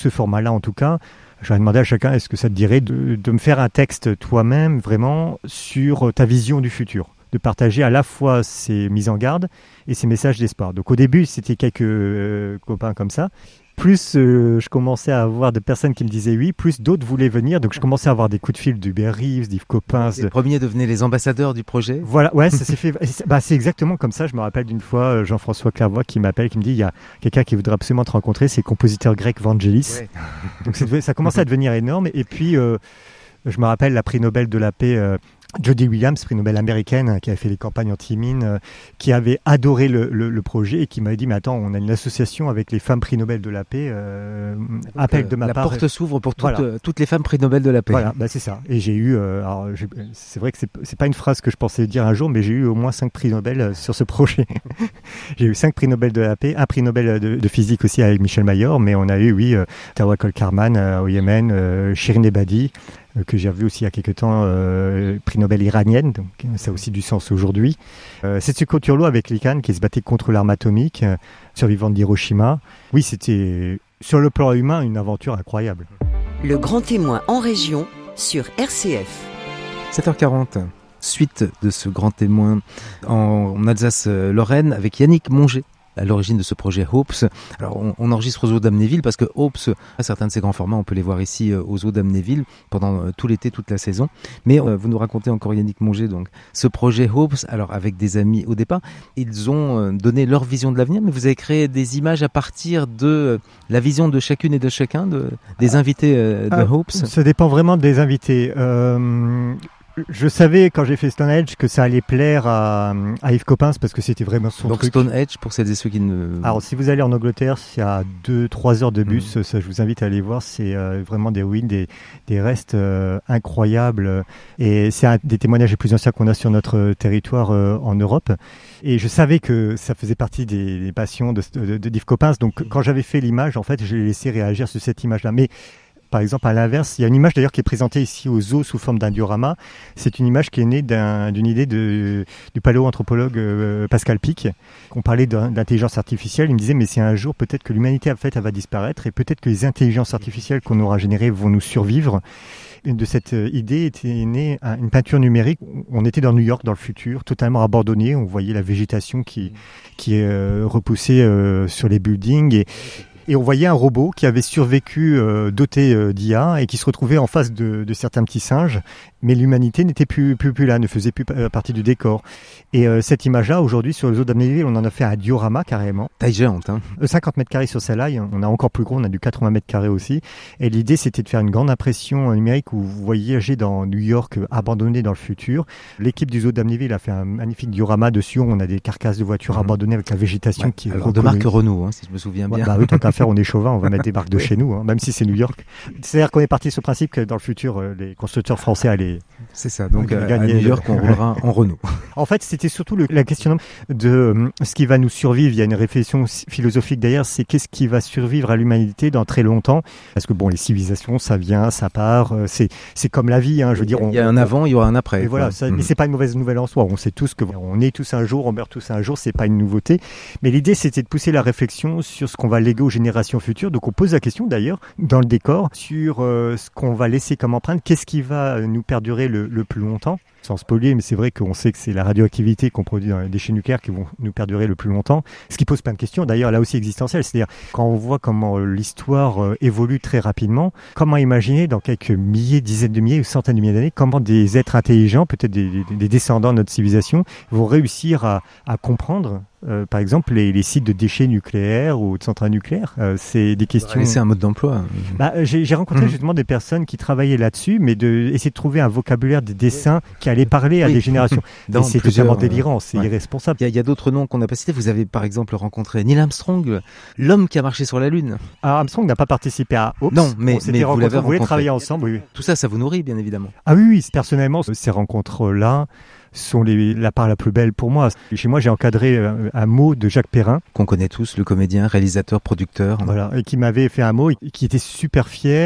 Ce format-là, en tout cas, j'aurais demandé à chacun, est-ce que ça te dirait de me faire un texte toi-même, vraiment, sur ta vision du futur, de partager à la fois ces mises en garde et ces messages d'espoir. Donc au début, c'était quelques copains comme ça. Plus je commençais à avoir de personnes qui me disaient oui, plus d'autres voulaient venir. Donc je commençais à avoir des coups de fil d'Hubert Reeves, d'Yves Coppens. Les premiers devenaient les ambassadeurs du projet. Voilà, ouais, ça s'est fait. C'est exactement comme ça. Je me rappelle d'une fois Jean-François Clairvoy qui m'appelle, qui me dit il y a quelqu'un qui voudrait absolument te rencontrer, c'est le compositeur grec Vangelis. Ouais. Donc ça commençait à devenir énorme. Et puis je me rappelle la prix Nobel de la paix. Jody Williams, prix Nobel américaine, qui avait fait les campagnes anti-mines, qui avait adoré le projet et qui m'avait dit mais attends, on a une association avec les femmes prix Nobel de la paix, appel de ma part. La porte s'ouvre pour toutes les femmes prix Nobel de la paix. Voilà, c'est ça. Et j'ai eu, c'est vrai que c'est pas une phrase que je pensais dire un jour, mais j'ai eu au moins 5 prix Nobel sur ce projet. J'ai eu 5 prix Nobel de la paix, un prix Nobel de physique aussi avec Michel Mayor, mais on a eu, Tawakkol Karman au Yémen, Shirin Ebadi, que j'ai revu aussi il y a quelques temps, prix Nobel iranienne, donc ça a aussi du sens aujourd'hui. Setsuko Turlo avec Likan qui se battait contre l'arme atomique, survivante d'Hiroshima. Oui, c'était sur le plan humain une aventure incroyable. Le grand témoin en région sur RCF. 7h40, suite de ce grand témoin en Alsace-Lorraine avec Yannick Monget, à l'origine de ce projet Hopes. Alors on enregistre aux eaux d'Amnéville parce que Hopes, certains de ces grands formats, on peut les voir ici aux eaux d'Amnéville pendant tout l'été, toute la saison. Mais vous nous racontez encore, Yannick Monget, donc ce projet Hopes, alors avec des amis au départ, ils ont donné leur vision de l'avenir, mais vous avez créé des images à partir de la vision de chacune et de chacun, des invités de Hopes. Ça dépend vraiment des invités. Je savais quand j'ai fait Stonehenge que ça allait plaire à Yves Coppens parce que c'était vraiment son truc. Donc Stonehenge, pour celles et ceux qui ne... Alors si vous allez en Angleterre, c'est à 2-3 heures de bus, ça je vous invite à aller voir, c'est vraiment des ruines, des restes incroyables et c'est un des témoignages les plus anciens qu'on a sur notre territoire en Europe. Et je savais que ça faisait partie des passions de Yves Coppens, donc quand j'avais fait l'image, en fait, je l'ai laissé réagir sur cette image-là. Mais par exemple, à l'inverse, il y a une image d'ailleurs qui est présentée ici aux zoos sous forme d'un diorama. C'est une image qui est née d'une idée du paléoanthropologue Pascal Pic. On parlait d'intelligence artificielle. Il me disait, mais c'est un jour peut-être que l'humanité en fait, elle va disparaître et peut-être que les intelligences artificielles qu'on aura générées vont nous survivre. Une de cette idée était née une peinture numérique. On était dans New York, dans le futur, totalement abandonné. On voyait la végétation qui est repoussée sur les buildings et on voyait un robot qui avait survécu doté d'IA et qui se retrouvait en face de certains petits singes, mais l'humanité n'était plus là, ne faisait plus partie du décor. Et cette image-là, aujourd'hui, sur les eaux d'Amnéville, on en a fait un diorama carrément. Taille géante, hein. 50 mètres carrés sur celle-là, on a encore plus gros, on a du 80 mètres carrés aussi. Et l'idée, c'était de faire une grande impression numérique où vous voyagez dans New York, abandonné dans le futur. L'équipe du zoo d'Amnéville a fait un magnifique diorama dessus, on a des carcasses de voitures abandonnées avec la végétation qui est alors de marque Renault, hein, si je me souviens bien. Oui, tant qu'à faire, on est chauvin, on va mettre des marques de chez nous, hein, même si c'est New York. C'est-à-dire qu'on est parti sur le principe que dans le futur, les constructeurs français allaient... C'est ça, donc à New York, on roulera en Renault. En fait, c'était surtout la question de ce qui va nous survivre. Il y a une réflexion philosophique derrière, c'est qu'est-ce qui va survivre à l'humanité dans très longtemps. Parce que bon, les civilisations, ça vient, ça part, c'est comme la vie, hein, je veux dire. Il y a un avant, il y aura un après. Et voilà, mais c'est pas une mauvaise nouvelle en soi. On sait tous qu'on est tous un jour, on meurt tous un jour, c'est pas une nouveauté. Mais l'idée, c'était de pousser la réflexion sur ce qu'on va léguer aux générations futures. Donc on pose la question d'ailleurs, dans le décor, sur ce qu'on va laisser comme empreinte, qu'est-ce qui va nous perdurer le plus longtemps. Sans spoiler, mais c'est vrai qu'on sait que c'est la radioactivité qu'on produit dans les déchets nucléaires qui vont nous perdurer le plus longtemps. Ce qui pose plein de questions, d'ailleurs là aussi existentielles. C'est-à-dire, quand on voit comment l'histoire évolue très rapidement, comment imaginer dans quelques milliers, dizaines de milliers ou centaines de milliers d'années, comment des êtres intelligents, peut-être des descendants de notre civilisation, vont réussir à comprendre par exemple les sites de déchets nucléaires ou de centrales nucléaires. C'est des questions... C'est un mode d'emploi. J'ai rencontré justement des personnes qui travaillaient là-dessus, mais essayer de trouver un vocabulaire des dessins qui allait parler à des générations. C'est totalement délirant, c'est irresponsable. Il y a d'autres noms qu'on n'a pas cités. Vous avez par exemple rencontré Neil Armstrong, l'homme qui a marché sur la Lune. Alors Armstrong n'a pas participé à Hopes. Non, mais vous l'avez rencontré. On voulait travailler ensemble, oui. Tout ça, ça vous nourrit bien évidemment. Ah oui, personnellement, ces rencontres-là sont la part la plus belle pour moi. Chez moi, j'ai encadré un mot de Jacques Perrin. Qu'on connaît tous, le comédien, réalisateur, producteur. Voilà, et qui m'avait fait un mot et qui était super fier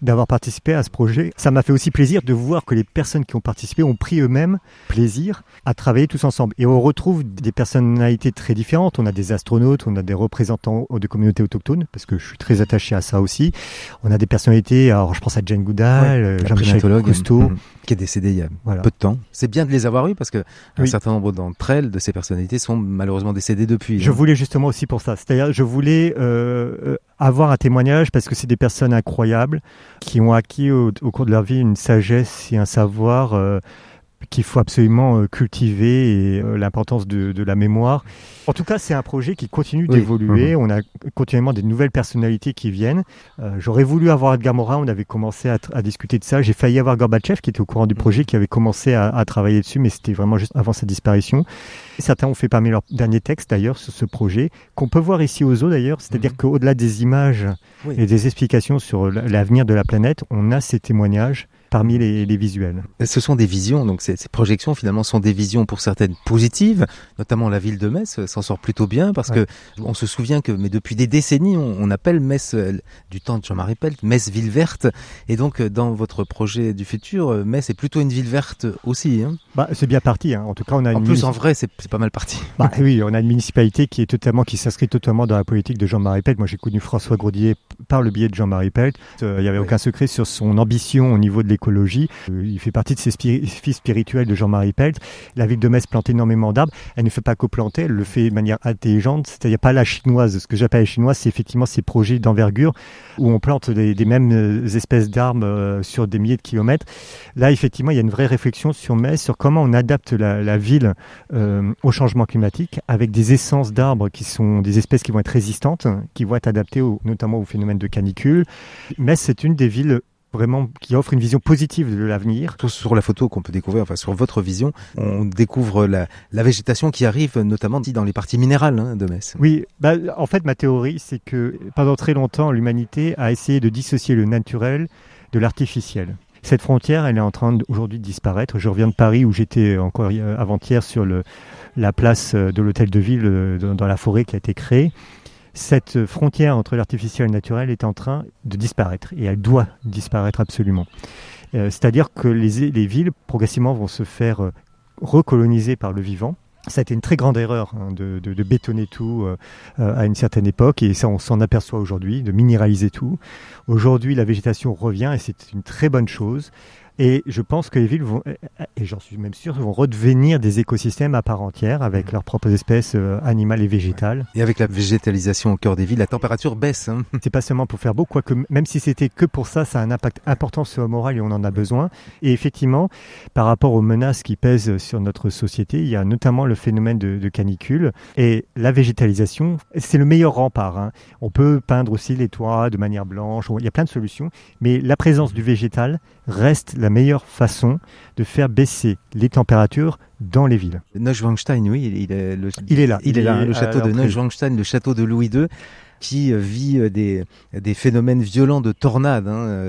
d'avoir participé à ce projet. Ça m'a fait aussi plaisir de voir que les personnes qui ont participé ont pris eux-mêmes plaisir à travailler tous ensemble. Et on retrouve des personnalités très différentes. On a des astronautes, on a des représentants de communautés autochtones, parce que je suis très attaché à ça aussi. On a des personnalités, alors je pense à Jane Goodall, Jean-Michel Cousteau, qui est décédé il y a peu de temps. C'est bien de les avoir eus parce que un certain nombre d'entre elles, de ces personnalités, sont malheureusement décédées depuis. Je voulais justement aussi pour ça. C'est-à-dire, je voulais avoir un témoignage parce que c'est des personnes incroyables qui ont acquis au cours de leur vie une sagesse et un savoir qu'il faut absolument cultiver et l'importance de la mémoire. En tout cas, c'est un projet qui continue d'évoluer. On a continuellement des nouvelles personnalités qui viennent. J'aurais voulu avoir Edgar Morin. On avait commencé à discuter de ça. J'ai failli avoir Gorbatchev qui était au courant du projet, qui avait commencé à travailler dessus, mais c'était vraiment juste avant sa disparition. Et certains ont fait parmi leurs derniers textes d'ailleurs sur ce projet, qu'on peut voir ici au zoo d'ailleurs. C'est-à-dire qu'au-delà des images et des explications sur l'avenir de la planète, on a ces témoignages parmi les visuels. Ce sont des visions, donc ces projections finalement sont des visions pour certaines positives, notamment la ville de Metz s'en sort plutôt bien parce que on se souvient que mais depuis des décennies on appelle Metz du temps de Jean-Marie Pelt, Metz ville verte, et donc dans votre projet du futur, Metz est plutôt une ville verte aussi. C'est bien parti, en tout cas on a en vrai c'est pas mal parti. Oui, on a une municipalité qui s'inscrit totalement dans la politique de Jean-Marie Pelt. Moi j'ai connu François Grodier par le biais de Jean-Marie Pelt. Il n'y avait aucun secret sur son ambition au niveau de l'écologie. Il fait partie de ces fils spirituels de Jean-Marie Pelt. La ville de Metz plante énormément d'arbres. Elle ne fait pas que planter, elle le fait de manière intelligente, c'est-à-dire pas la chinoise. Ce que j'appelle la chinoise, c'est effectivement ces projets d'envergure où on plante des mêmes espèces d'arbres sur des milliers de kilomètres. Là, effectivement, il y a une vraie réflexion sur Metz, sur comment on adapte la ville au changement climatique avec des essences d'arbres qui sont des espèces qui vont être résistantes, qui vont être adaptées notamment au phénomène de canicule. Metz, c'est une des villes vraiment qui offre une vision positive de l'avenir. Sur la photo qu'on peut découvrir, enfin sur votre vision, on découvre la végétation qui arrive notamment dans les parties minérales de Metz. Oui, en fait ma théorie c'est que pendant très longtemps l'humanité a essayé de dissocier le naturel de l'artificiel. Cette frontière, elle est en train aujourd'hui de disparaître. Je reviens de Paris où j'étais encore avant-hier sur la place de l'hôtel de ville dans la forêt qui a été créée. Cette frontière entre l'artificiel et le naturel est en train de disparaître et elle doit disparaître absolument. C'est-à-dire que les villes progressivement vont se faire recoloniser par le vivant. Ça a été une très grande erreur de bétonner tout à une certaine époque et ça on s'en aperçoit aujourd'hui, de minéraliser tout. Aujourd'hui la végétation revient et c'est une très bonne chose. Et je pense que les villes vont, et j'en suis même sûr, vont redevenir des écosystèmes à part entière avec leurs propres espèces animales et végétales. Et avec la végétalisation au cœur des villes, la température baisse. C'est pas seulement pour faire beau, quoique même si c'était que pour ça, ça a un impact important sur le moral et on en a besoin. Et effectivement, par rapport aux menaces qui pèsent sur notre société, il y a notamment le phénomène de canicule. Et la végétalisation, c'est le meilleur rempart. On peut peindre aussi les toits de manière blanche, il y a plein de solutions. Mais la présence du végétal reste la meilleure façon de faire baisser les températures dans les villes. Neuschwanstein, oui, il est là. Il est là, le château de Neuschwanstein, le château de Louis II, qui vit des phénomènes violents de tornades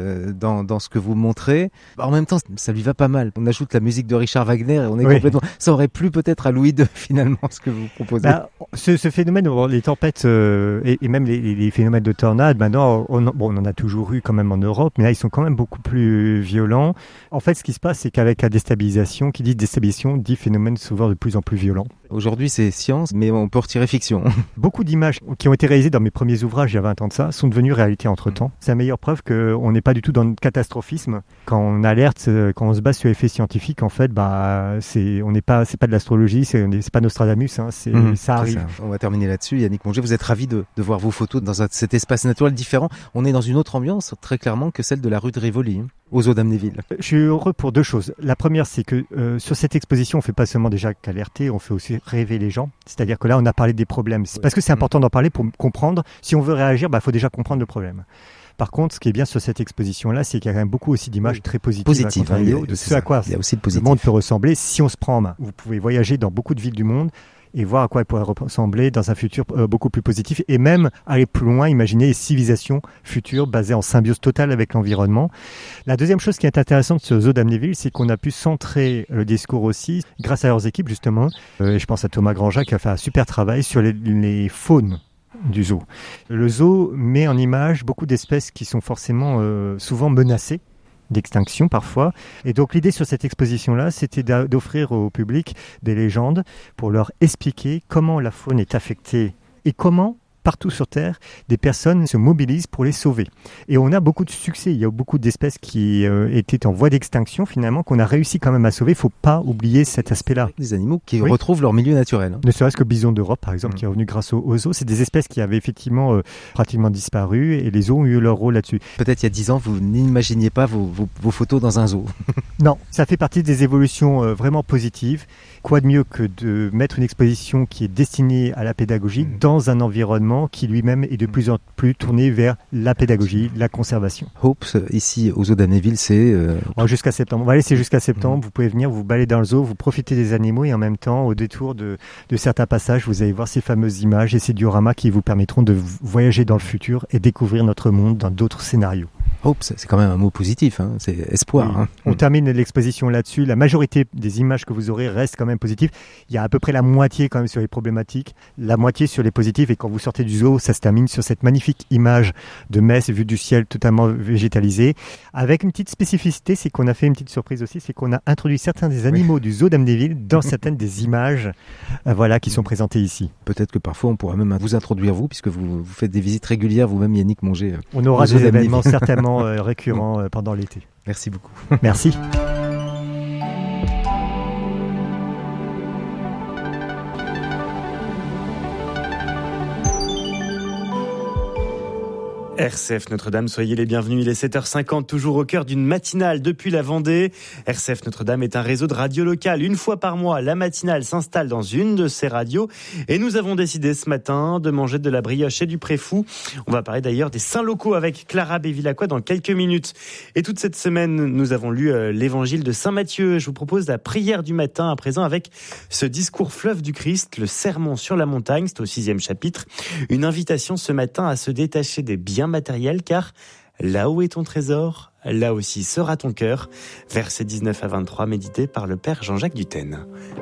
dans ce que vous montrez. En même temps, ça lui va pas mal. On ajoute la musique de Richard Wagner et on est complètement... Ça aurait plu peut-être à Louis II finalement ce que vous proposez. Ce phénomène, les tempêtes et même les phénomènes de tornades, maintenant, on en a toujours eu quand même en Europe, mais là ils sont quand même beaucoup plus violents. En fait, ce qui se passe, c'est qu'avec la déstabilisation, qui dit déstabilisation, dit phénomène souvent de plus en plus violent. Aujourd'hui, c'est science, mais on peut retirer fiction. Beaucoup d'images qui ont été réalisées dans mes premiers ouvrages il y a 20 ans de ça sont devenues réalité entre-temps. C'est la meilleure preuve qu'on n'est pas du tout dans le catastrophisme. Quand on alerte, quand on se base sur les faits scientifiques, en fait, c'est pas de l'astrologie, c'est pas Nostradamus, ça arrive. Ça. On va terminer là-dessus. Yannick Mongé, vous êtes ravi de voir vos photos dans cet espace naturel différent. On est dans une autre ambiance, très clairement, que celle de la rue de Rivoli, aux zoo d'Amnéville. Je suis heureux pour deux choses. La première, c'est que sur cette exposition, on fait pas seulement déjà qu'alerter, on fait aussi rêver les gens. C'est-à-dire que là, on a parlé des problèmes. C'est parce que c'est important d'en parler pour comprendre. Si on veut réagir, faut déjà comprendre le problème. Par contre, ce qui est bien sur cette exposition-là, c'est qu'il y a quand même beaucoup aussi d'images très positives de ce à quoi le monde peut ressembler si on se prend en main. Vous pouvez voyager dans beaucoup de villes du monde et voir à quoi elle pourrait ressembler dans un futur beaucoup plus positif et même aller plus loin, imaginer des civilisations futures basées en symbiose totale avec l'environnement. La deuxième chose qui est intéressante sur le zoo d'Amnéville, c'est qu'on a pu centrer le discours aussi grâce à leurs équipes justement. Et je pense à Thomas Grandjean qui a fait un super travail sur les faunes du zoo. Le zoo met en image beaucoup d'espèces qui sont forcément souvent menacées d'extinction parfois. Et donc l'idée sur cette exposition-là, c'était d'offrir au public des légendes pour leur expliquer comment la faune est affectée et comment, partout sur Terre, des personnes se mobilisent pour les sauver. Et on a beaucoup de succès. Il y a beaucoup d'espèces qui étaient en voie d'extinction, finalement, qu'on a réussi quand même à sauver. Il ne faut pas oublier cet aspect-là. Des animaux qui retrouvent leur milieu naturel. Ne serait-ce que bison d'Europe, par exemple, qui est revenu grâce aux zoos. C'est des espèces qui avaient effectivement pratiquement disparu et les zoos ont eu leur rôle là-dessus. Peut-être il y a 10 ans, vous n'imaginiez pas vos photos dans un zoo. Non, ça fait partie des évolutions vraiment positives. Quoi de mieux que de mettre une exposition qui est destinée à la pédagogie dans un environnement qui lui-même est de plus en plus tourné vers la pédagogie, la conservation. Hopes, ici au zoo d'Amnéville, c'est... jusqu'à septembre. On va laisser jusqu'à septembre. Vous pouvez venir, vous balader dans le zoo, vous profitez des animaux et en même temps, au détour de certains passages, vous allez voir ces fameuses images et ces dioramas qui vous permettront de voyager dans le futur et découvrir notre monde dans d'autres scénarios. Hope, c'est quand même un mot positif, hein. C'est espoir. Oui. Hein. On termine l'exposition là-dessus. La majorité des images que vous aurez restent quand même positives. Il y a à peu près la moitié quand même sur les problématiques, la moitié sur les positives. Et quand vous sortez du zoo, ça se termine sur cette magnifique image de Metz vue du ciel totalement végétalisé. Avec une petite spécificité, c'est qu'on a fait une petite surprise aussi, c'est qu'on a introduit certains des animaux du zoo d'Amnéville dans certaines des images qui sont présentées ici. Peut-être que parfois on pourra même vous introduire puisque vous faites des visites régulières vous-même, Yannick Mongé. On aura des événements certainement récurrent pendant l'été. Merci beaucoup. Merci. RCF Notre-Dame, soyez les bienvenus. Il est 7h50, toujours au cœur d'une matinale depuis la Vendée. RCF Notre-Dame est un réseau de radios locales. Une fois par mois, la matinale s'installe dans une de ces radios. Et nous avons décidé ce matin de manger de la brioche et du préfou. On va parler d'ailleurs des saints locaux avec Clara Bévilacqua dans quelques minutes. Et toute cette semaine, nous avons lu l'évangile de Saint Matthieu. Je vous propose la prière du matin à présent avec ce discours fleuve du Christ, le sermon sur la montagne. C'est au 6e chapitre. Une invitation ce matin à se détacher des biens matériel, car là où est ton trésor, là aussi sera ton cœur. Versets 19 à 23, médité par le Père Jean-Jacques Dutène.